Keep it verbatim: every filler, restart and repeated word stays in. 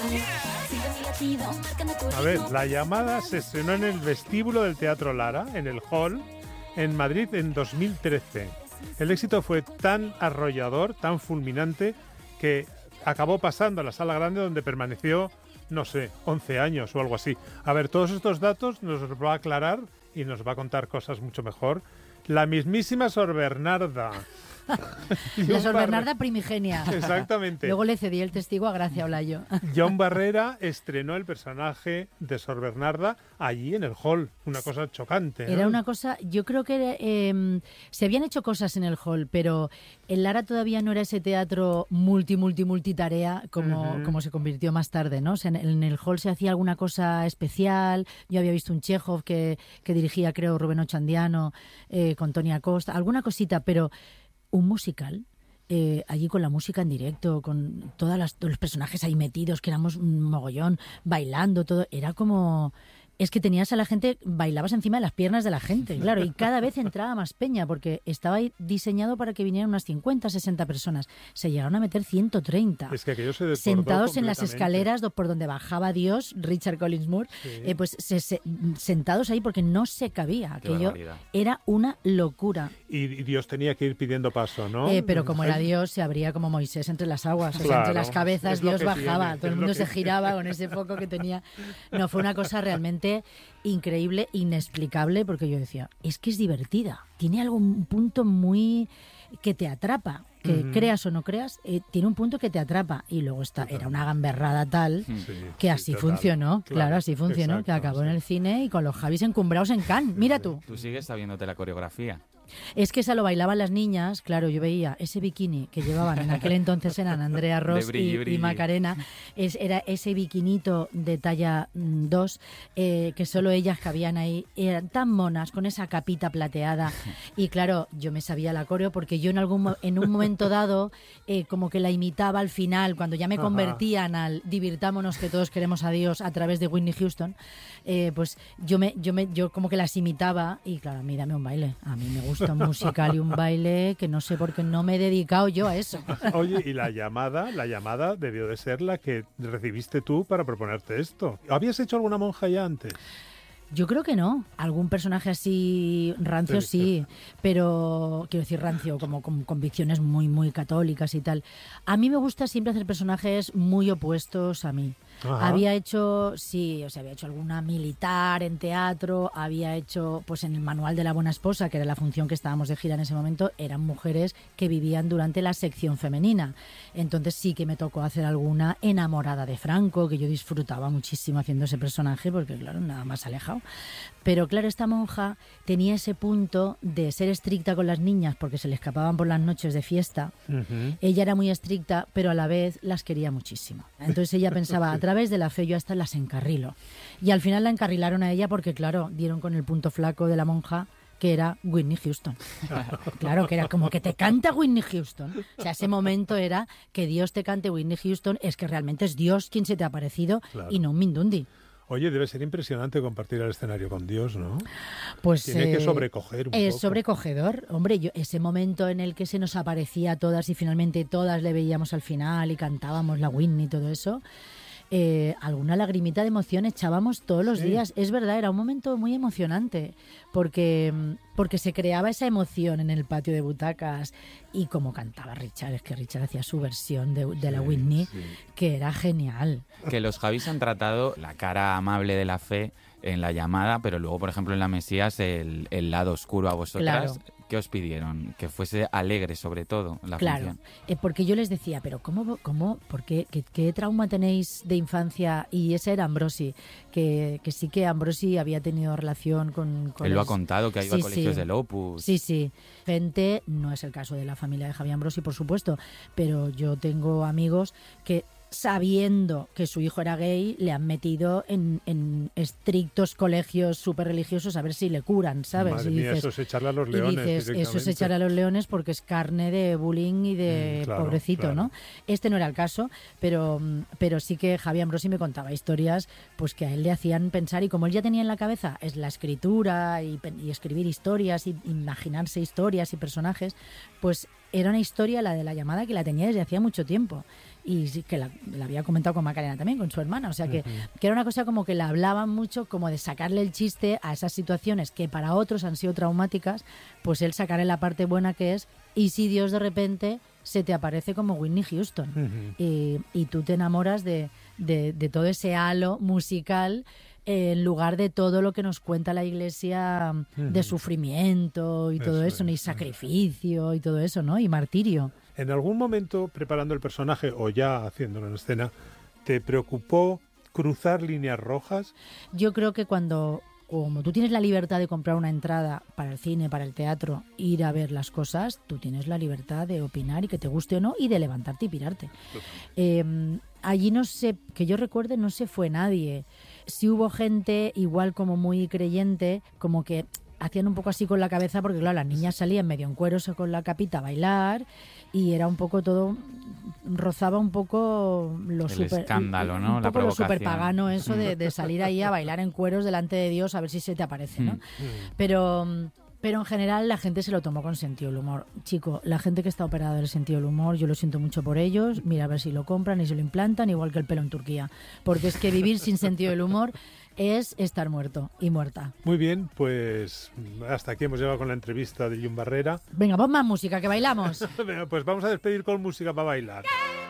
A ver, La llamada se estrenó en el vestíbulo del Teatro Lara, en el Hall, en Madrid en dos mil trece. El éxito fue tan arrollador, tan fulminante, que acabó pasando a la Sala Grande, donde permaneció, no sé, once años o algo así. A ver, todos estos datos nos los va a aclarar y nos va a contar cosas mucho mejor la mismísima Sor Bernarda. La Sor Bernarda primigenia. Exactamente. Luego le cedí el testigo a Gracia Olayo. John Barrera estrenó el personaje de Sor Bernarda allí en el Hall. Una cosa chocante, ¿no? Era una cosa, yo creo que eh, se habían hecho cosas en el Hall, pero el Lara todavía no era ese teatro multi, multi, multitarea como, uh-huh. como se convirtió más tarde, ¿no? O sea, en, en el Hall se hacía alguna cosa especial. Yo había visto un Chekhov que, que dirigía, creo, Rubén Ochandiano, eh, con Tony Acosta, alguna cosita, pero un musical, eh, allí con la música en directo, con todas las, todos los personajes ahí metidos, que éramos un mogollón, bailando, todo, era como... Es que tenías a la gente, bailabas encima de las piernas de la gente, claro, y cada vez entraba más peña, porque estaba ahí diseñado para que vinieran unas cincuenta, sesenta personas. Se llegaron a meter ciento treinta. Es que aquello se desbordó sentados en las escaleras por donde bajaba Dios, Richard Collins Moore, sí. eh, pues se, se, sentados ahí porque no se cabía. Aquello era una locura. Y, y Dios tenía que ir pidiendo paso, ¿no? Eh, pero como era Dios, se abría como Moisés entre las aguas, o sea, claro, entre las cabezas Dios bajaba, tiene, todo el mundo se que... giraba con ese foco que tenía. No, fue una cosa realmente increíble, inexplicable, porque yo decía, es que es divertida, tiene algún punto muy que te atrapa, que uh-huh. creas o no creas, eh, tiene un punto que te atrapa, y luego está, era una gamberrada tal sí, que así sí, funcionó, claro, claro, así funcionó, exacto, que acabó sí. en el cine y con los Javis encumbrados en Cannes, mira tú. Tú sigues sabiéndote la coreografía. Es que esa lo bailaban las niñas, claro, yo veía ese bikini que llevaban en aquel entonces eran Andrea Ross brilli, y, brilli. y Macarena, es, era ese bikinito de talla dos, eh, que solo ellas cabían ahí, eran tan monas, con esa capita plateada, y claro, yo me sabía la coreo porque yo en algún en un momento dado, eh, como que la imitaba al final, cuando ya me Ajá. convertían al divirtámonos que todos queremos a Dios a través de Whitney Houston, eh, pues yo me, yo me, yo como que las imitaba, y claro, a mí dame un baile, a mí me gusta un musical y un baile que no sé por qué no me he dedicado yo a eso. Oye, y la llamada, la llamada debió de ser la que recibiste tú para proponerte esto. ¿Habías hecho alguna monja ya antes? Yo creo que no. Algún personaje así rancio sí, pero quiero decir rancio, como con convicciones muy, muy católicas y tal. A mí me gusta siempre hacer personajes muy opuestos a mí. Ajá. Había hecho, sí, o sea, había hecho alguna militar en teatro, había hecho, pues en el Manual de la Buena Esposa, que era la función que estábamos de gira en ese momento, eran mujeres que vivían durante la sección femenina. Entonces sí que me tocó hacer alguna enamorada de Franco, que yo disfrutaba muchísimo haciendo ese personaje, porque claro, nada más alejado. Pero claro, esta monja tenía ese punto de ser estricta con las niñas porque se le escapaban por las noches de fiesta. Uh-huh. Ella era muy estricta, pero a la vez las quería muchísimo. Entonces ella pensaba, a través de la fe yo hasta las encarrilo. Y al final la encarrilaron a ella porque, claro, dieron con el punto flaco de la monja, que era Whitney Houston. Claro, que era como que te canta Whitney Houston. O sea, ese momento era que Dios te cante Whitney Houston, es que realmente es Dios quien se te ha aparecido, claro. y no un Mindundi. Oye, debe ser impresionante compartir el escenario con Dios, ¿no? Pues tiene eh, que sobrecoger un es poco. sobrecogedor. Hombre, yo, ese momento en el que se nos aparecía a todas y finalmente todas le veíamos al final y cantábamos la Whitney y todo eso, eh, alguna lagrimita de emoción echábamos todos los sí. días. Es verdad, era un momento muy emocionante porque, porque se creaba esa emoción en el patio de butacas y como cantaba Richard, es que Richard hacía su versión de, de la Whitney, sí, sí. que era genial. Que los Javis han tratado la cara amable de la fe en La llamada, pero luego, por ejemplo, en La Mesías, el, el lado oscuro a vosotras. Claro. ¿Qué os pidieron? Que fuese alegre, sobre todo, la claro, función. Eh, porque yo les decía, pero ¿cómo, cómo, por qué, qué, qué trauma tenéis de infancia? Y ese era Ambrosi, que, que sí que Ambrosi había tenido relación con... con Él lo los... ha contado, que ha ido sí, a colegios sí. del Opus. Sí, sí. Gente, no es el caso de la familia de Javier Ambrosi, por supuesto, pero yo tengo amigos que, sabiendo que su hijo era gay, le han metido en, en estrictos colegios súper religiosos a ver si le curan, ¿sabes? Madre y mía, dices, eso es echarle a los leones. Y dices, eso es echarle a los leones porque es carne de bullying y de mm, claro, pobrecito, claro. ¿no? Este no era el caso, pero, pero sí que Javier Ambrosi me contaba historias pues que a él le hacían pensar, y como él ya tenía en la cabeza es la escritura y, y escribir historias y imaginarse historias y personajes, pues era una historia, la de La llamada, que la tenía desde hacía mucho tiempo. y sí, que la, la había comentado con Macarena también, con su hermana, o sea que, Uh-huh. que era una cosa como que la hablaban mucho, como de sacarle el chiste a esas situaciones que para otros han sido traumáticas, pues él sacarle la parte buena que es, y si Dios de repente se te aparece como Whitney Houston, Uh-huh. y, y tú te enamoras de, de, de todo ese halo musical, en lugar de todo lo que nos cuenta la Iglesia de Ujú. sufrimiento y todo Eso eso, ¿no? y es. sacrificio y todo eso, ¿no? Y martirio. ¿En algún momento, preparando el personaje o ya haciéndolo en escena, te preocupó cruzar líneas rojas? Yo creo que cuando, como tú tienes la libertad de comprar una entrada para el cine, para el teatro, ir a ver las cosas, tú tienes la libertad de opinar y que te guste o no y de levantarte y pirarte. Eh, allí no sé, que yo recuerde, no se fue nadie. Sí hubo gente igual como muy creyente, como que hacían un poco así con la cabeza, porque claro, las niñas salían medio en cueros o con la capita a bailar y era un poco todo, rozaba un poco lo El super, escándalo, ¿no? un La poco lo provocación. super pagano eso de, de salir ahí a bailar en cueros delante de Dios a ver si se te aparece, ¿no? Mm. Pero, pero en general la gente se lo tomó con sentido del humor. Chico, la gente que está operada del sentido del humor, yo lo siento mucho por ellos, mira a ver si lo compran y se lo implantan, igual que el pelo en Turquía, porque es que vivir sin sentido del humor es estar muerto y muerta. Muy bien, pues hasta aquí hemos llegado con la entrevista de Llum Barrera. Venga, pon más música, que bailamos. Venga, pues vamos a despedir con música para bailar.